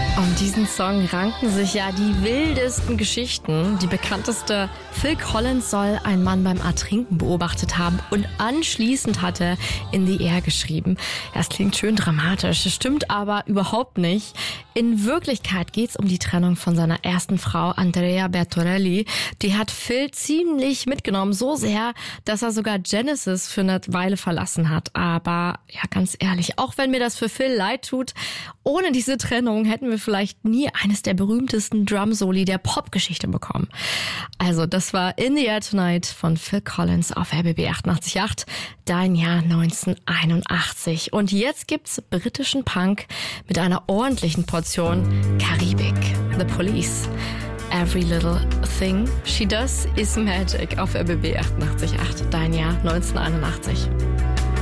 Um diesen Song ranken sich ja die wildesten Geschichten. Die bekannteste: Phil Collins soll einen Mann beim Ertrinken beobachtet haben und anschließend hat er in the Air geschrieben. Das klingt schön dramatisch, das stimmt aber überhaupt nicht. In Wirklichkeit geht's um die Trennung von seiner ersten Frau Andrea Bertorelli. Die hat Phil ziemlich mitgenommen, so sehr, dass er sogar Genesis für eine Weile verlassen hat. Aber ja, ganz ehrlich, auch wenn mir das für Phil leid tut, ohne diese Trennung hätten wir vielleicht nie eines der berühmtesten Drum-Soli der Popgeschichte bekommen. Also, das war In the Air Tonight von Phil Collins auf RBB 88.8, dein Jahr 1981. Und jetzt gibt's britischen Punk mit einer ordentlichen Portion Karibik. The Police. Every little thing she does is magic auf RBB 88.8, dein Jahr 1981.